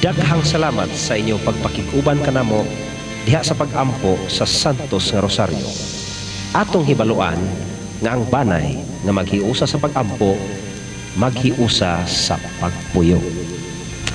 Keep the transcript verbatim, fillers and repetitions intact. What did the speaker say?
Daghang salamat sa inyong pagpakig-uban kanamo diha sa pag-ampo sa Santos nga Rosaryo. Atong hibaluan nga ang banay nga maghiusa sa pag-ampo, maghiusa sa pagpuyo.